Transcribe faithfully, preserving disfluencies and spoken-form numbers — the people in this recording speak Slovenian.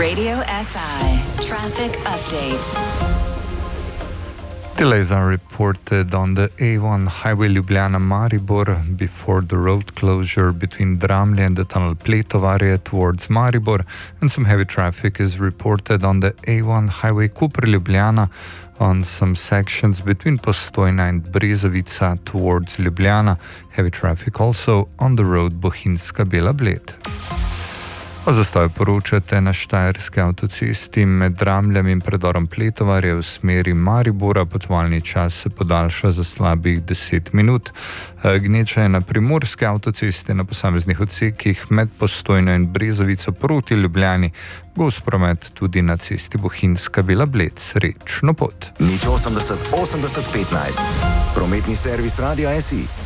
Radio S I traffic update. Delays are reported on the A one highway Ljubljana-Maribor before the road closure between Dramlje and the tunnel Pletovarje towards Maribor, and some heavy traffic is reported on the A one highway Koper-Ljubljana on some sections between Postojna and Brezovica towards Ljubljana. Heavy traffic also on the road Bohinjska-Bela Bled. O zastoju poročate na Štajerski avtocesti med Dramljem in predorom Pletovarje v smeri Maribora. Potovalni čas se podaljša za slabih deset minut. Gneča je na Primorski avtocesti na posameznih odsekih med Postojno in Brezovico proti Ljubljani. Gost promet tudi na cesti Bohinjska-Bela Bled. Srečno pot. Nič osemdeset osemdeset petnajst. Prometni servis Radia S I.